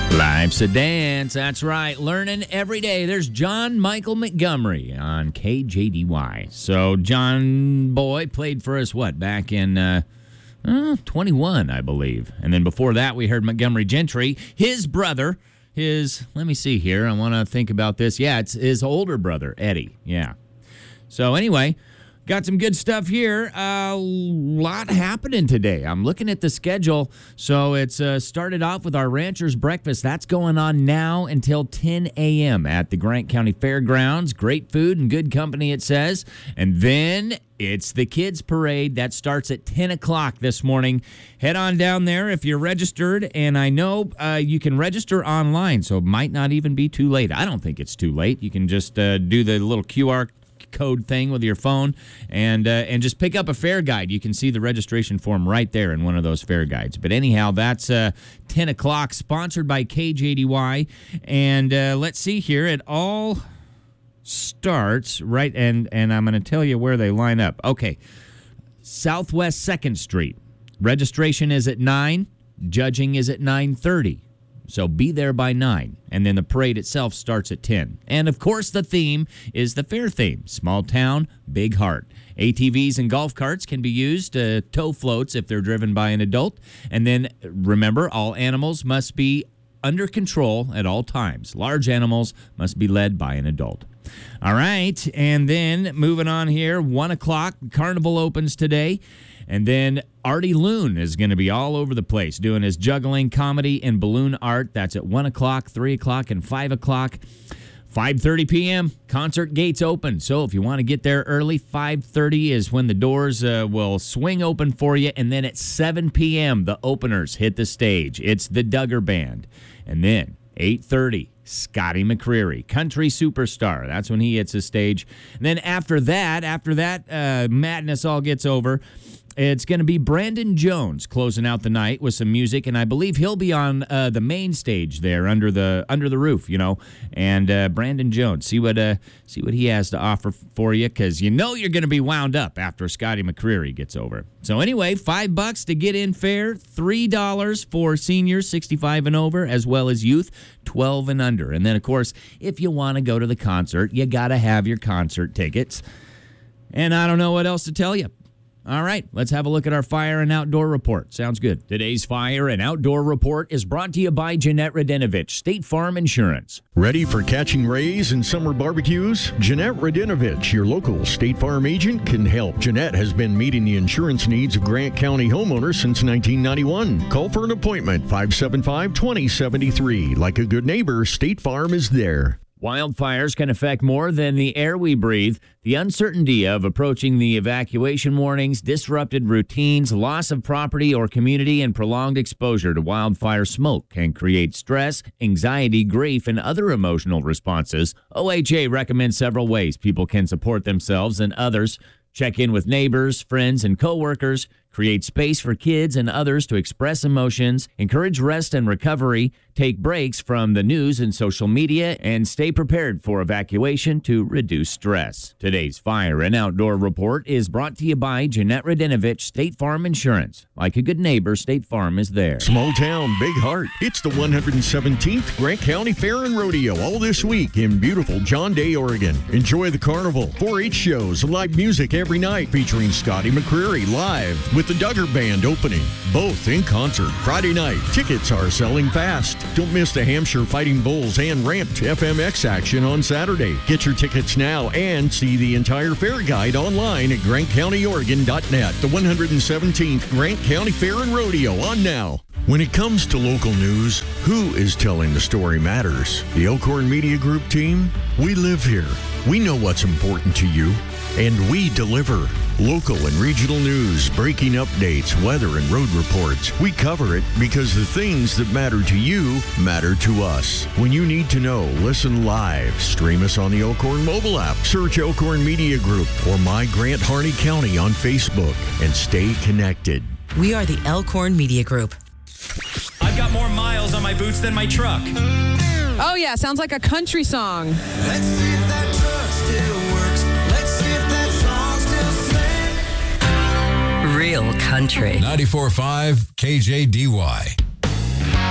Life's a dance. That's right. Learning every day. There's John Michael Montgomery on KJDY. So John Boy played for us, back in 21, I believe. And then before that, we heard Montgomery Gentry, his brother, let me see here. I want to think about this. Yeah, it's his older brother, Eddie. Yeah. So anyway, got some good stuff here. A lot happening today. I'm looking at the schedule. So it's started off with our Rancher's Breakfast. That's going on now until 10 a.m. at the Grant County Fairgrounds. Great food and good company, it says. And then it's the Kids Parade. That starts at 10 o'clock this morning. Head on down there if you're registered. And I know you can register online, so it might not even be too late. I don't think it's too late. You can just do the little QR code thing with your phone and just pick up a fair guide. You can see the registration form right there in one of those fair guides. But anyhow, that's 10 o'clock, sponsored by KJDY. And let's see here. It all starts right, and I'm going to tell you where they line up. Okay, Southwest 2nd Street. Registration is at 9. Judging is at 9:30. So be there by 9, and then the parade itself starts at 10. And, of course, the theme is the fair theme, small town, big heart. ATVs and golf carts can be used to tow floats if they're driven by an adult. And then, remember, all animals must be under control at all times. Large animals must be led by an adult. All right, and then moving on here, 1 o'clock, Carnival opens today. And then Artie Loon is going to be all over the place doing his juggling, comedy, and balloon art. That's at 1 o'clock, 3 o'clock, and 5 o'clock. 5:30 p.m., concert gates open. So if you want to get there early, 5:30 is when the doors will swing open for you. And then at 7 p.m., the openers hit the stage. It's the Duggar Band. And then 8:30, Scotty McCreery, country superstar. That's when he hits the stage. And then after that, madness all gets over. It's going to be Brandon Jones closing out the night with some music, and I believe he'll be on the main stage there under the roof, And Brandon Jones, see what he has to offer for you, because you're going to be wound up after Scotty McCreery gets over. So anyway, $5 to get in fare, $3 for seniors 65 and over, as well as youth 12 and under. And then, of course, if you want to go to the concert, you got to have your concert tickets. And I don't know what else to tell you. All right, let's have a look at our Fire and Outdoor Report. Sounds good. Today's Fire and Outdoor Report is brought to you by Jeanette Radinovich, State Farm Insurance. Ready for catching rays and summer barbecues? Jeanette Radinovich, your local State Farm agent, can help. Jeanette has been meeting the insurance needs of Grant County homeowners since 1991. Call for an appointment, 575-2073. Like a good neighbor, State Farm is there. Wildfires can affect more than the air we breathe. The uncertainty of approaching the evacuation warnings, disrupted routines, loss of property or community, and prolonged exposure to wildfire smoke can create stress, anxiety, grief, and other emotional responses. OHA recommends several ways people can support themselves and others. Check in with neighbors, friends, and coworkers. Create space for kids and others to express emotions. Encourage rest and recovery. Take breaks from the news and social media. And stay prepared for evacuation to reduce stress. Today's Fire and Outdoor Report is brought to you by Jeanette Radinovich, State Farm Insurance. Like a good neighbor, State Farm is there. Small town, big heart. It's the 117th Grant County Fair and Rodeo all this week in beautiful John Day, Oregon. Enjoy the carnival, 4-H shows, live music every night featuring Scotty McCreery live with the Duggar Band opening, both in concert Friday night. Tickets are selling fast. Don't miss the Hampshire Fighting Bulls and Ramped FMX action on Saturday. Get your tickets now and see the entire fair guide online at grantcountyoregon.net. The 117th Grant County Fair and Rodeo on now. When it comes to local news, who is telling the story matters. The Elkhorn Media Group team? We live here. We know what's important to you, and we deliver. Local and regional news, breaking updates, weather, and road reports. We cover it because the things that matter to you matter to us. When you need to know, listen live. Stream us on the Elkhorn mobile app. Search Elkhorn Media Group or My Grant Harney County on Facebook and stay connected. We are the Elkhorn Media Group. I've got more miles on my boots than my truck. Oh, yeah. Sounds like a country song. Let's see if that truck still works. Let's see if that song still sings. Real country. 94.5 KJDY.